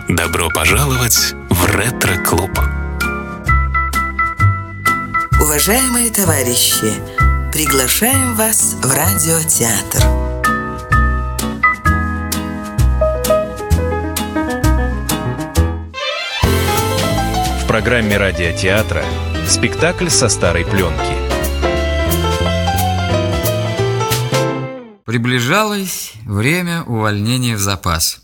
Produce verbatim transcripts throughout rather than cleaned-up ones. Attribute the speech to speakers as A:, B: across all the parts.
A: Добро пожаловать в ретро-клуб.
B: Уважаемые товарищи, приглашаем вас в радиотеатр.
C: В программе радиотеатра спектакль со старой пленки.
D: Приближалось время увольнения в запас.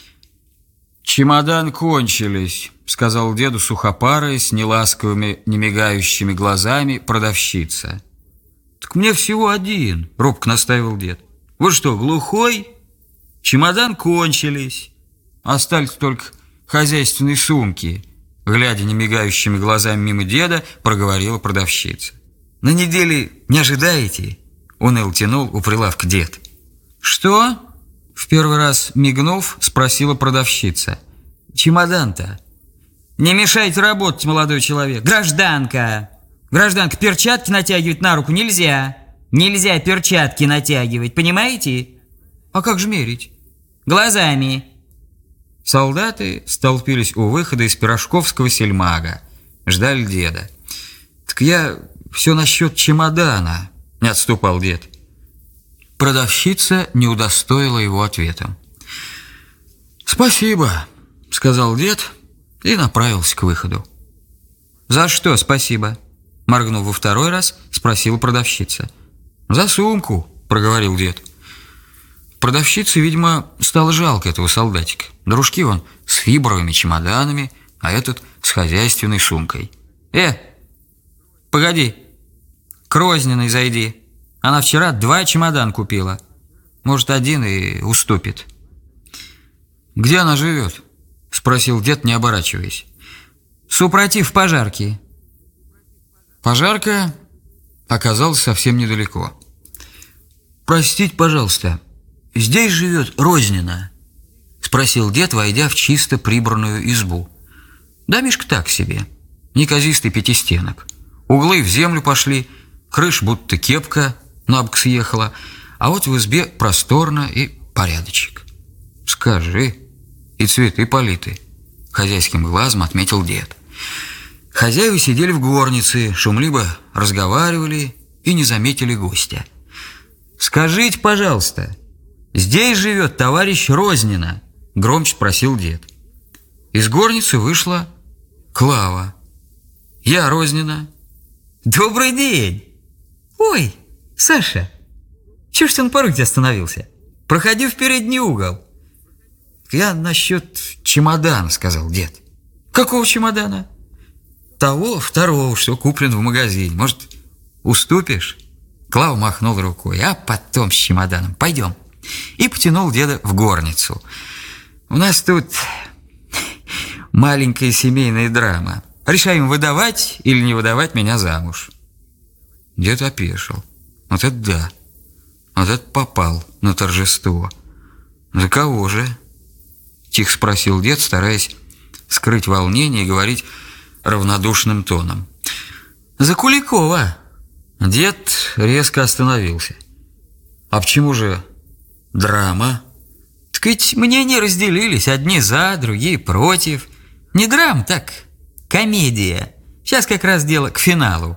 D: «Чемодан кончились», — сказал деду сухопарая с неласковыми, немигающими глазами продавщица. «Так мне всего один», — робко наставил дед. «Вы что, глухой? Чемодан кончились. Остались только хозяйственные сумки», — глядя немигающими глазами мимо деда, проговорила продавщица. «На неделе не ожидаете?» — уныло тянул у прилавка дед. «Что?» — в первый раз мигнув, спросила продавщица. «Чемодан-то». «Не мешайте работать, молодой человек. Гражданка! Гражданка, перчатки натягивать на руку нельзя. Нельзя перчатки натягивать, понимаете?» «А как же мерить?» «Глазами». Солдаты столпились у выхода из Пирожковского сельмага. Ждали деда. «Так я все насчет чемодана», — не отступал дед. Продавщица не удостоила его ответом. «Спасибо», — сказал дед и направился к выходу. «За что спасибо?» — моргнув во второй раз, спросила продавщица. «За сумку», — проговорил дед. Продавщице, видимо, стало жалко этого солдатика. Дружки вон с фибровыми чемоданами, а этот с хозяйственной сумкой. «Э, погоди, к Розниной зайди. Она вчера два чемодана купила. Может, один и уступит». «Где она живет?» — спросил дед, не оборачиваясь. «Супротив пожарки». Пожарка оказалась совсем недалеко. «Простите, пожалуйста, здесь живет Рознина?» — спросил дед, войдя в чисто прибранную избу. Домишко так себе, неказистый пятистенок. Углы в землю пошли, крыша будто кепка набок съехала, а вот в избе просторно и порядочек. «Скажи, и цветы политы», — хозяйским глазом отметил дед. Хозяева сидели в горнице, шумливо разговаривали и не заметили гостя. «Скажите, пожалуйста, здесь живет товарищ Рознина?» — громче спросил дед. Из горницы вышла Клава. «Я Рознина». «Добрый день!» «Ой, Саша, чего ж ты на пороге остановился? Проходи в передний угол». «Я насчет чемодана», — сказал дед. «Какого чемодана?» «Того второго, что куплен в магазине. Может, уступишь?» Клава махнул рукой. «А потом с чемоданом. Пойдем». И потянул деда в горницу. «У нас тут маленькая семейная драма. Решаем, выдавать или не выдавать меня замуж». Дед опешил. Вот это да. Вот это попал на торжество. «За кого же?» — тихо спросил дед, стараясь скрыть волнение и говорить равнодушным тоном. «За Куликова». Дед резко остановился. «А почему же драма?» «Так ведь мнения разделились, одни за, другие против. Не драма, так комедия. Сейчас как раз дело к финалу».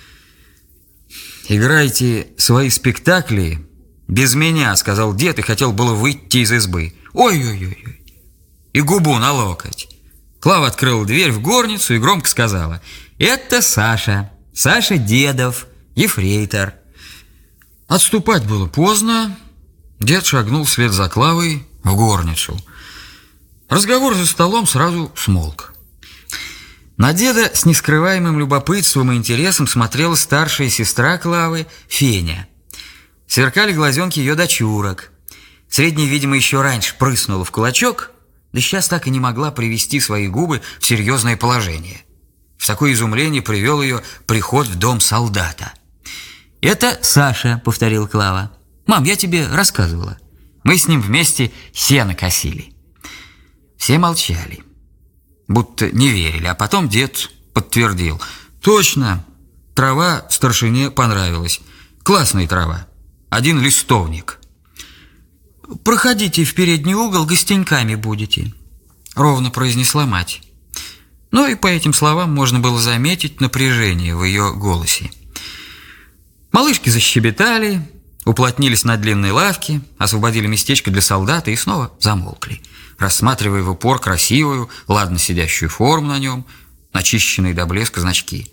D: «Играйте свои спектакли без меня», — сказал дед и хотел было выйти из избы. «Ой-ой-ой!» И губу на локоть. Клава открыла дверь в горницу и громко сказала: «Это Саша, Саша Дедов, ефрейтор». Отступать было поздно. Дед шагнул вслед за Клавой в горницу. Разговор за столом сразу смолк. На деда с нескрываемым любопытством и интересом смотрела старшая сестра Клавы, Феня. Сверкали глазенки ее дочурок. Средняя, видимо, еще раньше прыснула в кулачок, да сейчас так и не могла привести свои губы в серьезное положение. В такое изумление привел ее приход в дом солдата. «Это Саша», — повторила Клава. «Мам, я тебе рассказывала. Мы с ним вместе сено косили». Все молчали, будто не верили, а потом дед подтвердил. «Точно, трава старшине понравилась. Классная трава. Один листовник». «Проходите в передний угол, гостеньками будете». ровно произнесла мать. Ну и по этим словам можно было заметить напряжение в ее голосе. Малышки защебетали, уплотнились на длинной лавке, освободили местечко для солдата и снова замолкли, рассматривая в упор красивую, ладно сидящую форму на нем, начищенные до блеска значки.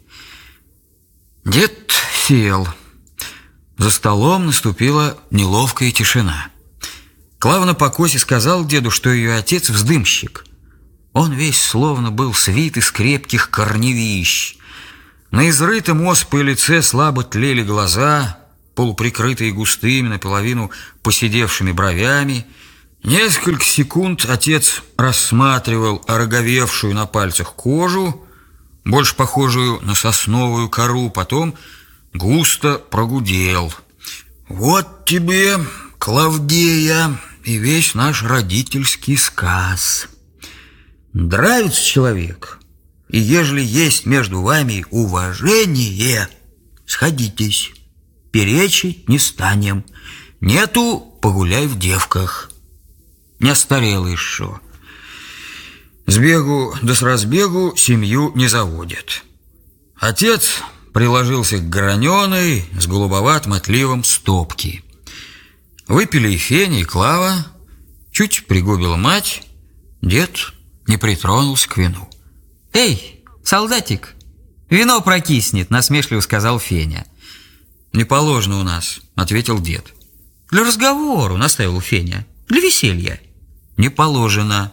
D: Дед сел. За столом наступила неловкая тишина. Клава на покосе сказал деду, что ее отец вздымщик. Он весь словно был свит из крепких корневищ. На изрытом оспой лице слабо тлели глаза, полуприкрытые густыми, наполовину поседевшими бровями. Несколько секунд отец рассматривал ороговевшую на пальцах кожу, больше похожую на сосновую кору, потом густо прогудел. «Вот тебе, Клавдея, и весь наш родительский сказ. Нравится человек, и ежели есть между вами уважение, сходитесь, перечить не станем. Нету, погуляй в девках. Не остарел еще. С бегу да с разбегу семью не заводят». Отец приложился к граненой с голубоватым отливом стопки. Выпили и Феня, и Клава. Чуть пригубила мать. Дед не притронулся к вину. «Эй, солдатик, вино прокиснет», — насмешливо сказал Феня. «Не положено у нас», — ответил дед. «Для разговора», — настаивал Феня. «Для веселья». «Не положено».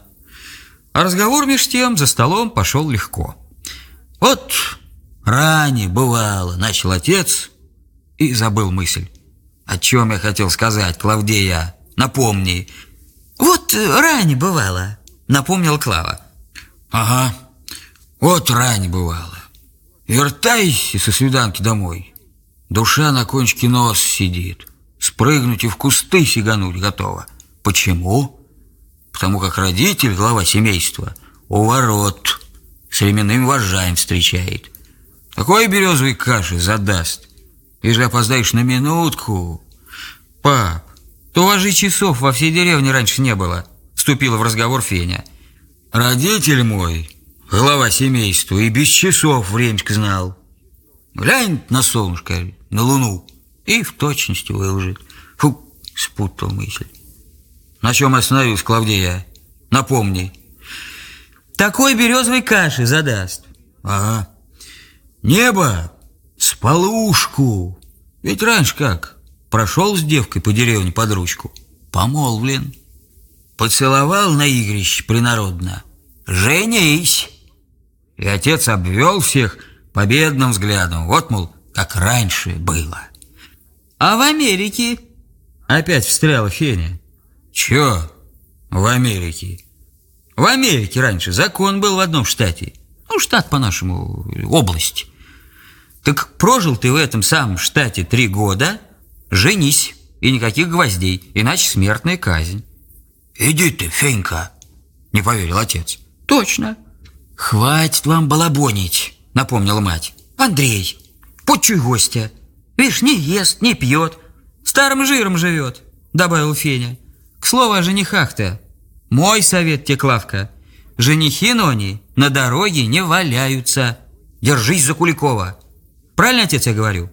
D: А разговор меж тем за столом пошел легко. «Вот ранее бывало», — начал отец и забыл мысль. «О чем я хотел сказать, Клавдея? Напомни». «Вот ранее бывало», — напомнила Клава. «Ага, вот ранее бывало. Вертайся со свиданки домой. Душа на кончике носа сидит. Спрыгнуть и в кусты сигануть готова. Почему? Потому как родитель, глава семейства, у ворот с ременным вожжаем встречает. Такой березовой каши задаст. Если опоздаешь на минутку...» «Пап, то вожжи часов во всей деревне раньше не было», — вступила в разговор Феня. «Родитель мой, глава семейства, и без часов времечко знал. Глянь на солнышко, на луну, и в точности выложит». Фу, спутал мысль. «На чем остановился, Клавдея? Напомни». «Такой березовой каши задаст». «Ага. Небо с полушку. Ведь раньше как? Прошел с девкой по деревне под ручку, помолвлен. Поцеловал на игрище принародно. Женись!» И отец обвел всех победным взглядом. Вот, мол, как раньше было. «А в Америке?» Опять встряла Феня. «Чё в Америке?» «В Америке раньше закон был в одном штате. Ну, штат по-нашему, область. Так прожил ты в этом самом штате три года, женись, и никаких гвоздей, иначе смертная казнь». «Иди ты, Фенька», — не поверил отец. «Точно». «Хватит вам балабонить», — напомнила мать. «Андрей, почуй гостя. Видишь, не ест, не пьет, старым жиром живет», — добавил Феня. «К слову о женихах-то. Мой совет тебе, Клавка. Женихи, но они на дороге не валяются. Держись за Куликова. Правильно, отец, я говорю?»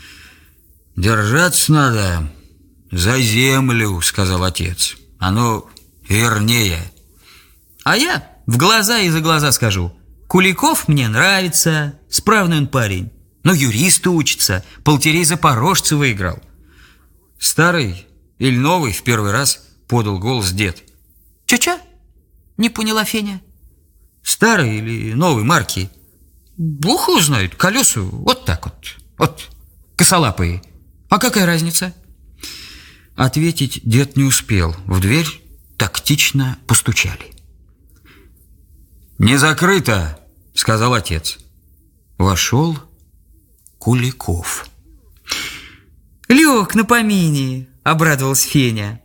D: «Держаться надо за землю», — сказал отец. «Оно вернее». «А я в глаза и за глаза скажу. Куликов мне нравится, справный он парень. Но юристу учится, полтерей запорожца выиграл». «Старый или новый?» — в первый раз подал голос дед. «Чё-чё?» — не поняла Феня. «Старый или новой марки?» «Бог его знает, колеса вот так вот, вот, косолапые. А какая разница?» Ответить дед не успел. В дверь тактично постучали. «Не закрыто», — сказал отец. Вошел Куликов.
E: «Лег на помине», — обрадовалась Феня.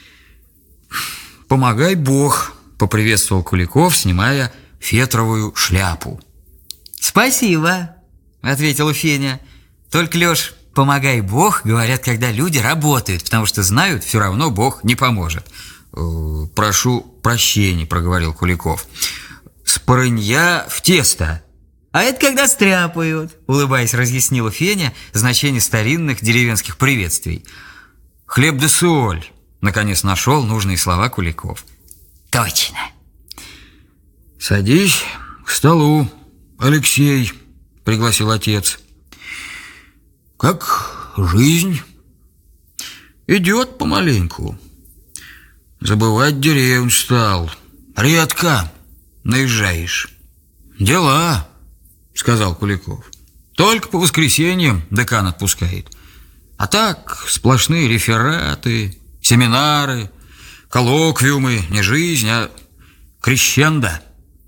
D: «Помогай Бог», — поприветствовал Куликов, снимая фетровую шляпу.
E: «Спасибо», — ответила Феня. «Только, Леш, помогай Бог, говорят, когда люди работают, потому что знают, все равно Бог не поможет.
D: «Прошу прощения», — проговорил Куликов. «Спорынья в тесто».
E: А это когда стряпают, улыбаясь, разъяснила Феня значение старинных деревенских приветствий.
D: «Хлеб да соль», — наконец нашел нужные слова Куликов.
E: Точно.
D: «Садись к столу, Алексей», — пригласил отец. «Как жизнь?» «Идет помаленьку. Забывать деревню стал. Редко наезжаешь». «Дела», — сказал Куликов. «Только по воскресеньям декан отпускает. А так сплошные рефераты, семинары, коллоквиумы, не жизнь, а крещендо».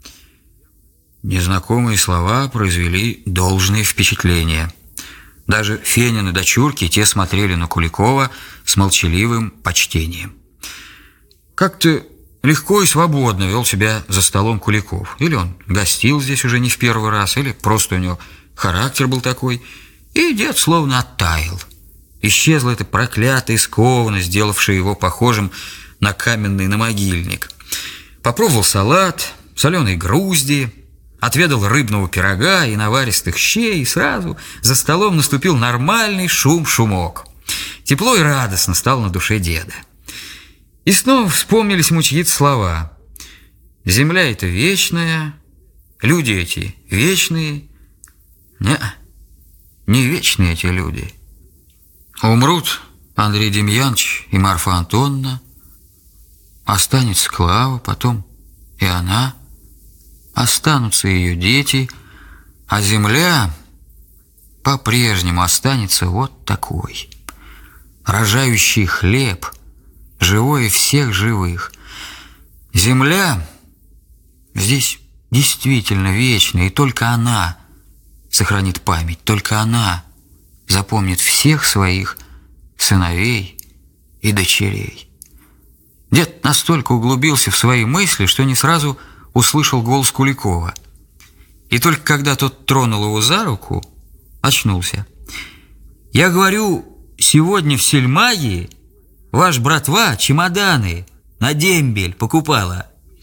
D: Незнакомые слова произвели должное впечатление. Даже Фенины дочурки, те смотрели на Куликова с молчаливым почтением. Как-то легко и свободно вел себя за столом Куликов. Или он гостил здесь уже не в первый раз, или просто у него характер был такой. И дед словно оттаял. Исчезла эта проклятая скованность, сделавшая его похожим на каменный намогильник. Попробовал салат, соленые грузди, отведал рыбного пирога и наваристых щей, и сразу за столом наступил нормальный шум-шумок. Тепло и радостно стало на душе деда. И снова вспомнились ему чьи-то слова. «Земля эта вечная, люди эти вечные». Не, не вечные эти люди. Умрут Андрей Демьянович и Марфа Антоновна, останется Клава, потом и она, останутся ее дети, а земля по-прежнему останется вот такой. Рожающий хлеб, живое всех живых. Земля здесь действительно вечная, и только она сохранит память, только она запомнит всех своих сыновей и дочерей. Дед настолько углубился в свои мысли, что не сразу услышал голос Куликова. И только когда тот тронул его за руку, очнулся. «Я говорю, сегодня в сельмаге ваш братва чемоданы на дембель покупала».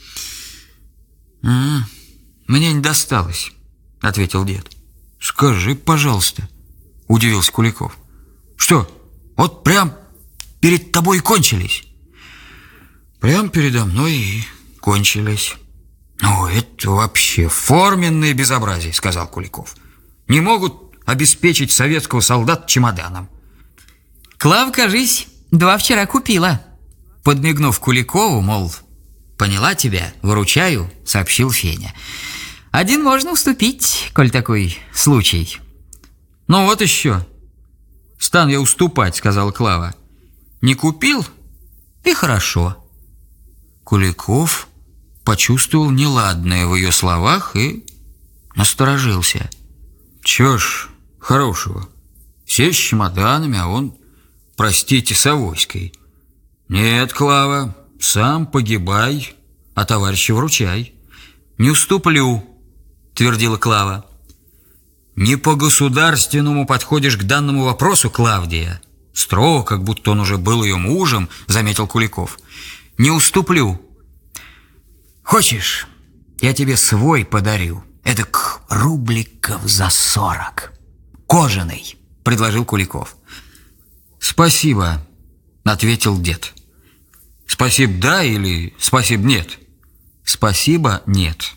D: «М-м, мне не досталось», — ответил дед. «Скажи, пожалуйста», — удивился Куликов. «Что, вот прям перед тобой кончились?» «Прям передо мной и кончились». «Ну, это вообще форменное безобразие», — сказал Куликов. «Не могут обеспечить советского солдата чемоданом».
E: Клава, кажись, два вчера купила. Подмигнув Куликову, мол, поняла тебя, выручаю, сообщил Феня. Один можно уступить, коль такой случай.
D: «Ну вот еще. Стану я уступать», — сказала Клава. «Не купил? И хорошо». Куликов почувствовал неладное в ее словах и насторожился. Чего ж хорошего? Все с чемоданами, а он, простите, с авоськой. «Нет, Клава, сам погибай, а товарища вручай». «Не уступлю», — твердила Клава. «Не по-государственному подходишь к данному вопросу, Клавдия». Строго, как будто он уже был ее мужем, заметил Куликов. «Не уступлю». «Хочешь, я тебе свой подарю? Эдак рубликов за сорок. Кожаный», — предложил Куликов. «Спасибо», — ответил дед. «Спасибо да или спасибо нет?» «Спасибо нет».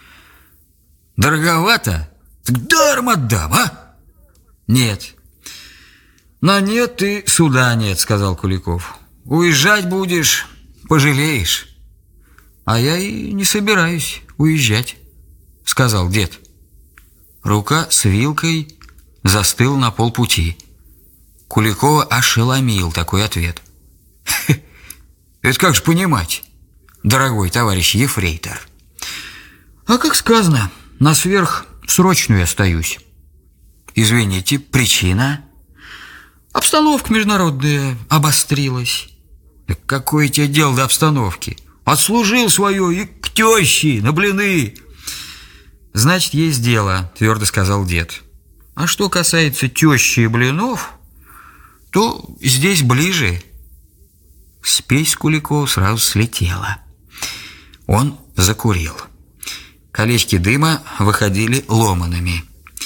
D: «Дороговато? Так даром отдам, а?» «Нет». «На нет и суда нет», — сказал Куликов. «Уезжать будешь, пожалеешь». «А я и не собираюсь уезжать», — сказал дед. Рука с вилкой застыла на полпути. Куликова ошеломил такой ответ. «Это как же понимать, дорогой товарищ ефрейтор?» «А как сказано, на сверхсрочную остаюсь». «Извините, причина?» «Обстановка международная обострилась». «Да какое тебе дело до обстановки? Отслужил свое и к теще на блины». «Значит, есть дело», — твердо сказал дед. «А что касается тещи и блинов, то здесь ближе». Спесь Куликову сразу слетела. Он закурил. Колечки дыма выходили ломаными.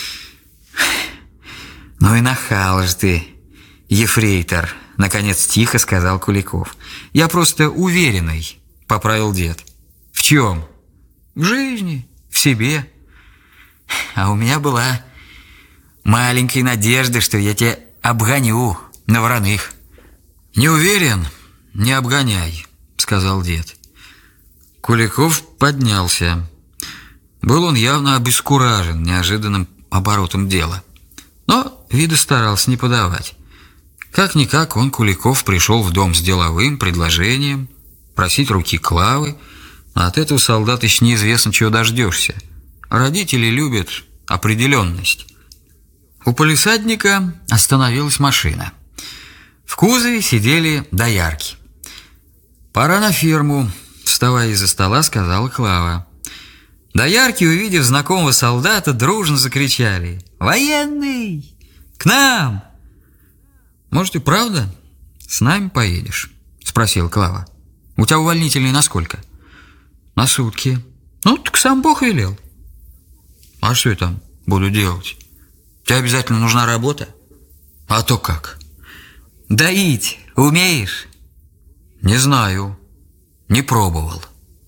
D: «Ну и нахал ж ты, ефрейтор», — наконец тихо сказал Куликов. «Я просто уверенный», — поправил дед. «В чем?» «В жизни, в себе. А у меня была маленькая надежда, что я тебя обгоню на вороных». «Не уверен, не обгоняй», — сказал дед. Куликов поднялся. Был он явно обескуражен неожиданным оборотом дела. Но вида старался не подавать. Как-никак он, Куликов, пришел в дом с деловым предложением просить руки Клавы, а от этого солдат еще неизвестно, чего дождешься. Родители любят определенность. У палисадника остановилась машина. В кузове сидели доярки. «Пора на ферму», — вставая из-за стола, сказала Клава. Доярки, увидев знакомого солдата, дружно закричали: «Военный! К нам!» «Может, и правда с нами поедешь?» — спросила Клава. «У тебя увольнительный на сколько?» «На сутки». «Ну, так сам Бог велел». «А что я там буду делать? Тебе обязательно нужна работа?» «А то как?» «Доить умеешь?» «Не знаю, не пробовал».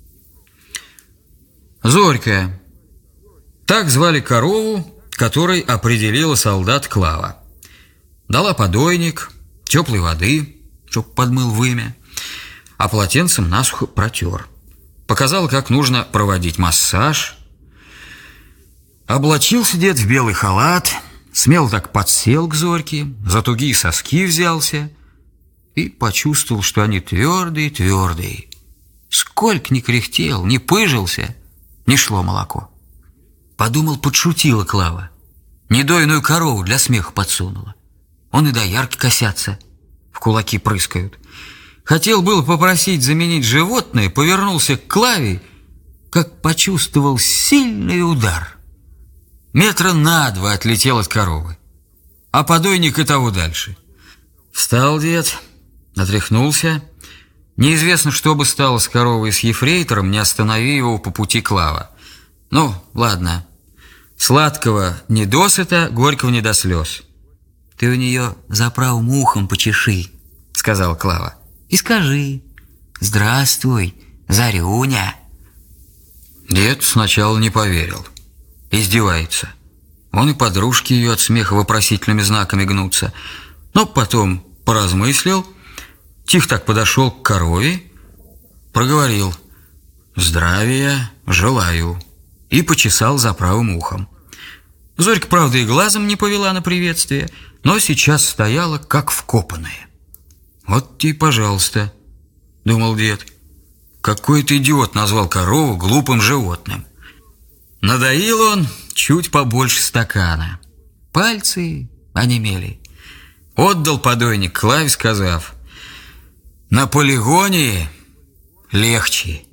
D: Зорька. Так звали корову, которой определила солдат Клава. Дала подойник, теплой воды, чтоб подмыл вымя, а полотенцем насухо протер. Показала, как нужно проводить массаж. Облачился дед в белый халат, смело так подсел к Зорьке, за тугие соски взялся и почувствовал, что они твердые-твердые. Сколько ни кряхтел, ни пыжился, не шло молоко. Подумал, подшутила Клава. Недойную корову для смеха подсунула. Он и доярки косятся, в кулаки прыскают. Хотел было попросить заменить животное, повернулся к Клаве, как почувствовал сильный удар. Метра на два отлетел от коровы, а подойник и того дальше. Встал дед, отряхнулся. Неизвестно, что бы стало с коровой и с ефрейтором, не останови его по пути Клава. Ну, ладно. Сладкого не досыта, горького не до слез. «Ты у нее за правым ухом почеши», — сказала Клава. «И скажи: здравствуй, Зарюня». Дед сначала не поверил. Издевается. Он и подружки ее от смеха вопросительными знаками гнутся. Но потом поразмыслил, тихо так подошел к корове, проговорил: «Здравия желаю», и почесал за правым ухом. Зорька, правда, и глазом не повела на приветствие, но сейчас стояла как вкопанная. «Вот тебе, пожалуйста», — думал дед, — «какой-то идиот назвал корову глупым животным». Надоил он чуть побольше стакана. Пальцы онемели. Отдал подойник Клаве, сказав: «На полигоне легче».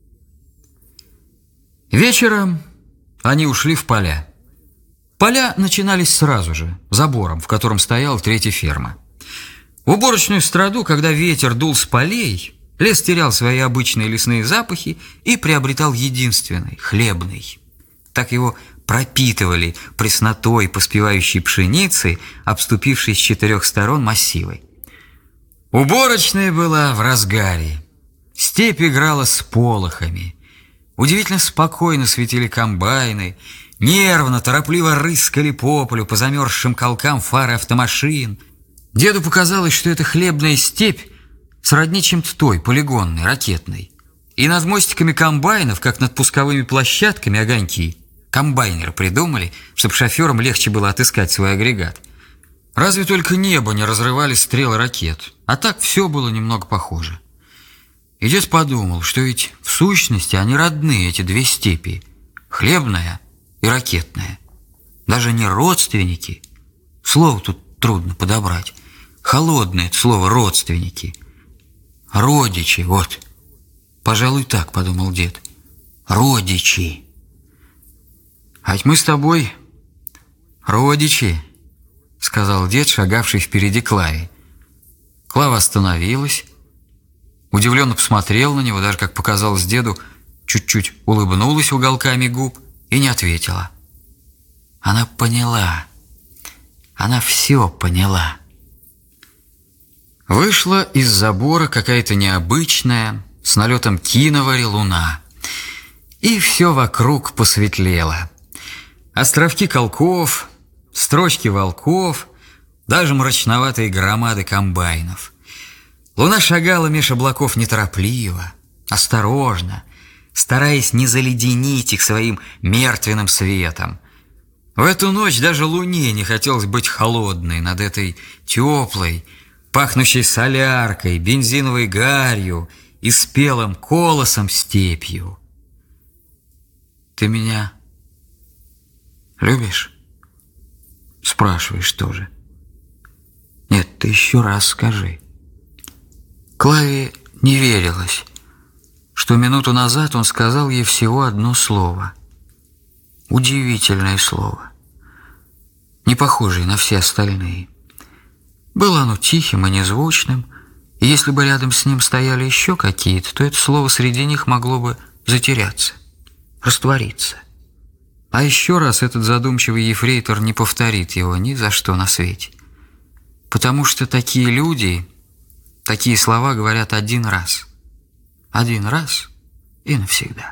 D: Вечером они ушли в поля. Поля начинались сразу же, забором, в котором стояла третья ферма. В уборочную страду, когда ветер дул с полей, лес терял свои обычные лесные запахи и приобретал единственный – хлебный. Так его пропитывали преснотой поспевающей пшеницы, обступившей с четырех сторон массивой. Уборочная была в разгаре. Степь играла с полохами. Удивительно спокойно светили комбайны, нервно, торопливо рыскали по полю, по замерзшим колкам фары автомашин. Деду показалось, что эта хлебная степь сродни чем-то той, полигонной, ракетной. И над мостиками комбайнов, как над пусковыми площадками, огоньки. Комбайнеры придумали, чтобы шоферам легче было отыскать свой агрегат. Разве только небо не разрывали стрелы ракет, а так все было немного похоже. И дед подумал, что ведь в сущности они родные, эти две степи, хлебная и ракетная. Даже не родственники, слово тут трудно подобрать, холодное это слово «родственники». Родичи, вот, пожалуй, так подумал дед, родичи. А ведь мы с тобой родичи, сказал дед, шагавший впереди Клаве. Клава остановилась, удивленно посмотрела на него, даже, как показалось деду, чуть-чуть улыбнулась уголками губ и не ответила. Она поняла. Она все поняла. Вышла из забора какая-то необычная, с налетом киновари луна. И все вокруг посветлело. Островки колков, строчки волков, даже мрачноватые громады комбайнов. Луна шагала меж облаков неторопливо, осторожно, стараясь не заледенить их своим мертвенным светом. В эту ночь даже луне не хотелось быть холодной над этой теплой, пахнущей соляркой, бензиновой гарью и спелым колосом степью. «Ты меня любишь?» Спрашиваешь тоже. «Нет, ты еще раз скажи». Клаве не верилось, что минуту назад он сказал ей всего одно слово. Удивительное слово, не похожее на все остальные. Было оно тихим и незвучным, и если бы рядом с ним стояли еще какие-то, то это слово среди них могло бы затеряться, раствориться. А еще раз этот задумчивый ефрейтор не повторит его ни за что на свете. Потому что такие люди, такие слова говорят один раз. Один раз и навсегда.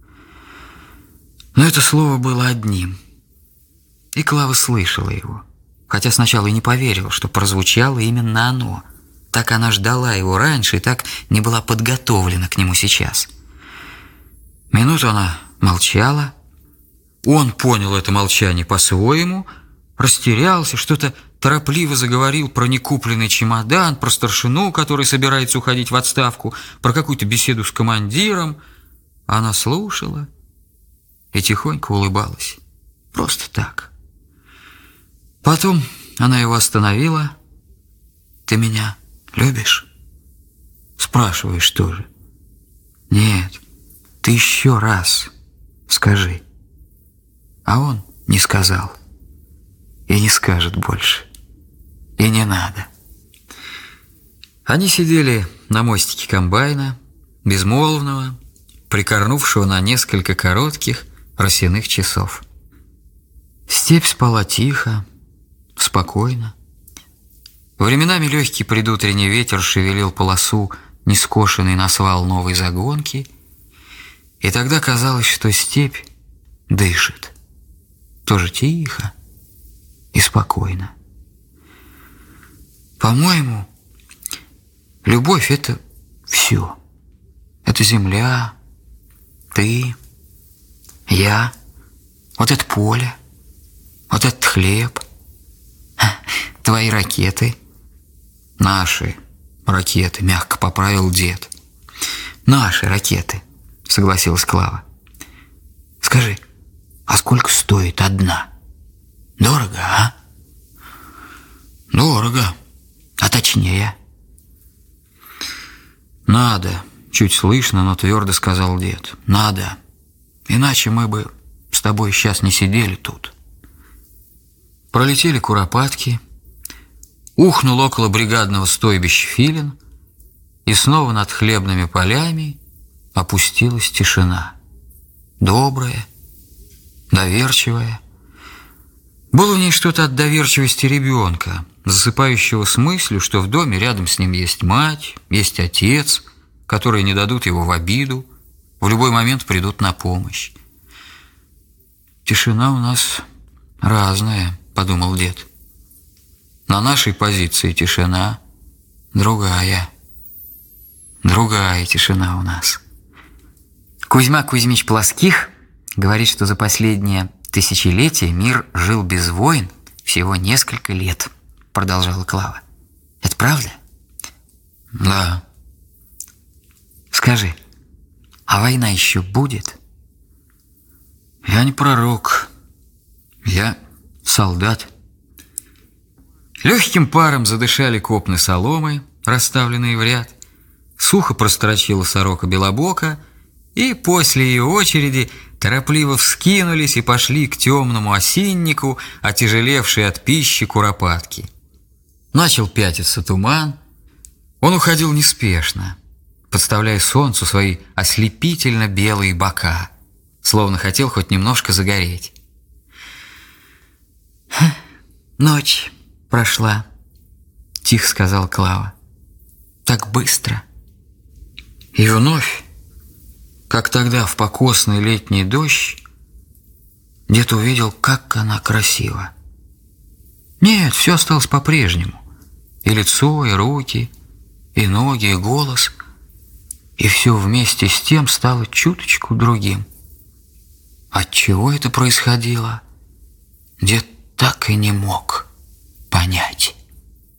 D: Но это слово было одним. И Клава слышала его. Хотя сначала и не поверила, что прозвучало именно оно. Так она ждала его раньше и так не была подготовлена к нему сейчас. Минуту она молчала. Он понял это молчание по-своему, растерялся, что-то торопливо заговорил про некупленный чемодан, про старшину, который собирается уходить в отставку, про какую-то беседу с командиром. Она слушала и тихонько улыбалась. Просто так. Потом она его остановила. «Ты меня любишь?» Спрашиваешь тоже. «Нет, ты еще раз скажи». А он не сказал. И не скажет больше. И не надо. Они сидели на мостике комбайна, безмолвного, прикорнувшего на несколько коротких росяных часов. Степь спала тихо, спокойно. Временами легкий предутренний ветер шевелил полосу, нескошенной на свал новой загонки, и тогда казалось, что степь дышит. Тоже тихо и спокойно. По-моему, любовь — это все. Это земля, ты, я, вот это поле, вот этот хлеб, твои ракеты, наши ракеты, мягко поправил дед. Наши ракеты, согласилась Клава. Скажи, а сколько стоит одна? Дорого, а? Дорого. А точнее? Надо, чуть слышно, но твердо сказал дед. Надо. Иначе мы бы с тобой сейчас не сидели тут. Пролетели куропатки, ухнул около бригадного стойбища филин, и снова над хлебными полями опустилась тишина. Добрая, доверчивая. Было в ней что-то от доверчивости ребенка, засыпающего с мыслью, что в доме рядом с ним есть мать, есть отец, которые не дадут его в обиду, в любой момент придут на помощь. «Тишина у нас разная», — подумал дед. «На нашей позиции тишина другая. Другая тишина у нас».
E: Кузьма Кузьмич Плоских говорит, что за последнее тысячелетие мир жил без войн всего несколько лет, продолжала Клава. Это правда?
D: Да.
E: Скажи, а война еще будет?
D: Я не пророк. Я солдат. Легким паром задышали копны соломы, расставленные в ряд. Сухо прострочила сорока белобока, и после ее очереди торопливо вскинулись и пошли к темному осиннику, отяжелевшей от пищи куропатки. Начал пятиться туман. Он уходил неспешно. подставляя солнцу свои ослепительно белые бока, словно хотел хоть немножко загореть.
E: «Ночь прошла», — тихо сказала Клава. «Так быстро».
D: И вновь, как тогда в покосный летний дождь, дед увидел, как она красива. Нет, все осталось по-прежнему. И лицо, и руки, и ноги, и голос. И все вместе с тем стало чуточку другим. Отчего это происходило, дед так и не мог понять.